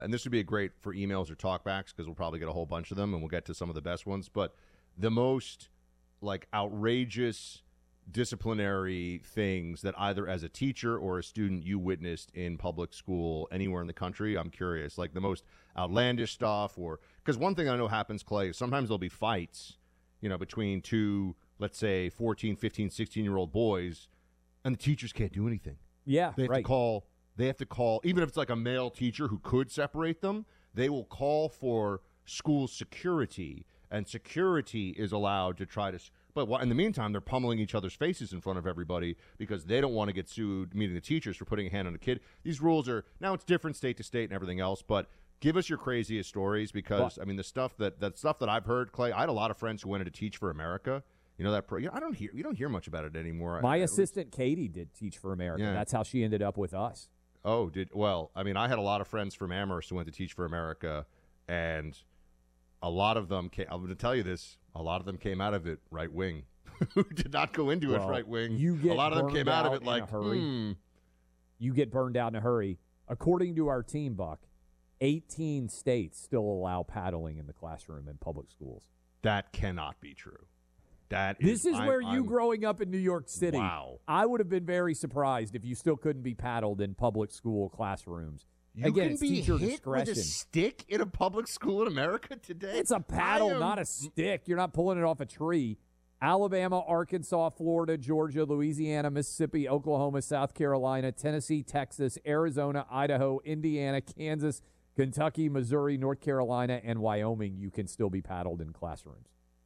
and this would be great for emails or talkbacks because we'll probably get a whole bunch of them and we'll get to some of the best ones. But the most like outrageous disciplinary things that either as a teacher or a student you witnessed in public school anywhere in the country, I'm curious. Like the most outlandish stuff, or because one thing I know happens, Clay, is sometimes there'll be fights, between two, let's say 14, 15, 16-year-old boys, and the teachers can't do anything. Yeah, They have to call, even if it's like a male teacher who could separate them, they will call for school security, and security is allowed to try to. But in the meantime, they're pummeling each other's faces in front of everybody because they don't want to get sued, meaning the teachers, for putting a hand on a kid. These rules are, now it's different state to state and everything else, but give us your craziest stories because, the stuff that I've heard, Clay, I had a lot of friends who went into Teach for America. You don't hear much about it anymore. My assistant Katie did Teach for America. Yeah. That's how she ended up with us. Oh, I had a lot of friends from Amherst who went to Teach for America, and a lot of them I'm going to tell you this, a lot of them came out of it right wing. Who did not go into it right wing. A lot of them came out of it like, You get burned out in a hurry. According to our team, Buck, 18 states still allow paddling in the classroom in public schools. That cannot be true. This is where you growing up in New York City, wow. I would have been very surprised if you still couldn't be paddled in public school classrooms. Again, it's teacher discretion. With a stick in a public school in America today? It's a paddle, not a stick. You're not pulling it off a tree. Alabama, Arkansas, Florida, Georgia, Louisiana, Mississippi, Oklahoma, South Carolina, Tennessee, Texas, Arizona, Idaho, Indiana, Kansas, Kentucky, Missouri, North Carolina, and Wyoming, you can still be paddled in classrooms.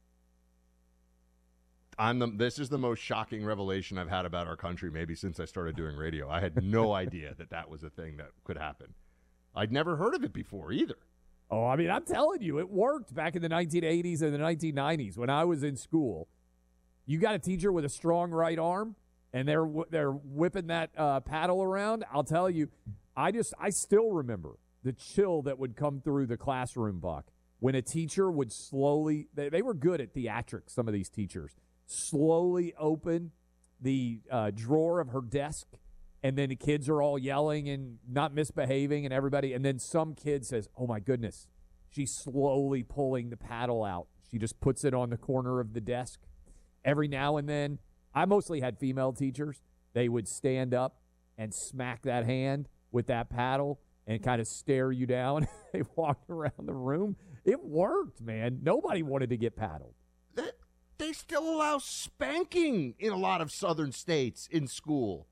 This is the most shocking revelation I've had about our country maybe since I started doing radio. I had no idea that was a thing that could happen. I'd never heard of it before either. Oh, I'm telling you, it worked back in the 1980s and the 1990s when I was in school. You got a teacher with a strong right arm, and they're whipping that paddle around. I'll tell you, I still remember the chill that would come through the classroom, Buck, when a teacher would slowly, they were good at theatrics, some of these teachers, slowly open the drawer of her desk, and then the kids are all yelling and not misbehaving and everybody, and then some kid says, oh my goodness, she's slowly pulling the paddle out. She just puts it on the corner of the desk. Every now and then, I mostly had female teachers. They would stand up and smack that hand with that paddle and kind of stare you down. They walked around the room. It worked, man. Nobody wanted to get paddled. They still allow spanking in a lot of southern states in school.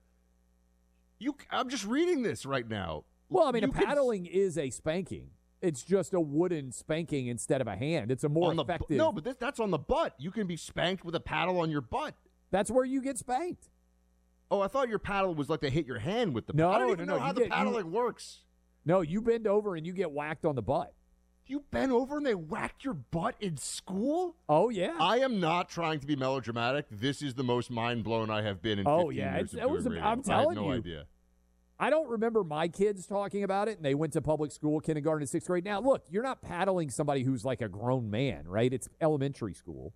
I'm just reading this right now. Well, a paddling is a spanking. It's just a wooden spanking instead of a hand. It's a more effective. No, but that's on the butt. You can be spanked with a paddle on your butt. That's where you get spanked. Oh, I thought your paddle was like to hit your hand with the paddle. I don't even know how the paddling works. No, you bend over and you get whacked on the butt. You bent over and they whacked your butt in school? Oh, yeah. I am not trying to be melodramatic. This is the most mind-blown I have been in 15 years of doing radio. I'm telling you. I have no idea. I don't remember my kids talking about it, and they went to public school, kindergarten and sixth grade. Now, look, you're not paddling somebody who's like a grown man, right? It's elementary school.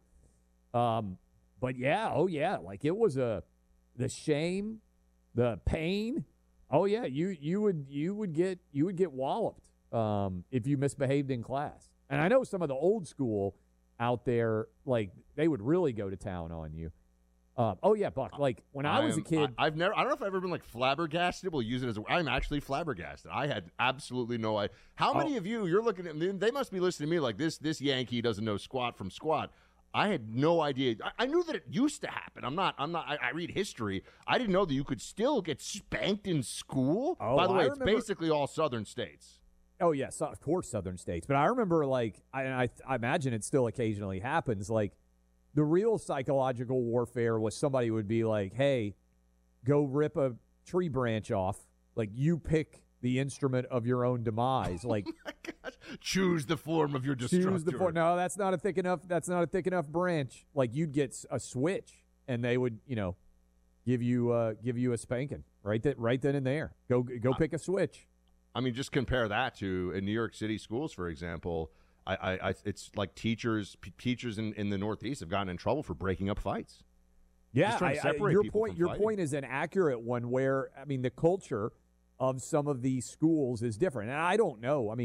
But, yeah, like it was the shame, the pain. Oh, yeah, you would get walloped if you misbehaved in class. And I know some of the old school out there, like they would really go to town on you. Buck, like when I was a kid. I don't know if I've ever been like flabbergasted. We'll use it as I'm actually flabbergasted. I had absolutely no idea. How many of you're looking at, they must be listening to me like this Yankee doesn't know squat from squat. I had no idea. I knew that it used to happen. I read history. I didn't know that you could still get spanked in school. By the way, it's basically all southern states. Oh, yes, of course, southern states. But I remember, like, I imagine it still occasionally happens, like, the real psychological warfare was somebody would be like, hey, go rip a tree branch off. Like, you pick the instrument of your own demise. Like, oh my gosh. Choose the form of your destructor. Choose the form. No, that's not a thick enough branch. Like, you'd get a switch, and they would, give you a spanking right then and there. Go pick a switch. I mean, just compare that to in New York City schools, for example. It's like teachers in the Northeast have gotten in trouble for breaking up fights. Yeah, your point is an accurate one. Where the culture of some of these schools is different, and I don't know.